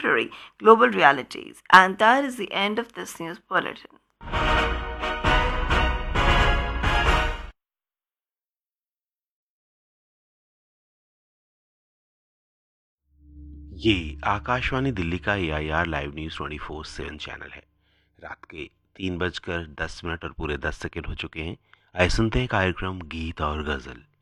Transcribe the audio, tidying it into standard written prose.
contemporary global realities. And that is the end of this news bulletin. ये आकाशवाणी दिल्ली का AIR live news 24/7 channel है। रात के 3:10 और पूरे 10 सेकंड हो चुके हैं। आइए सुनते हैं कार्यक्रम गीत और गज़ल।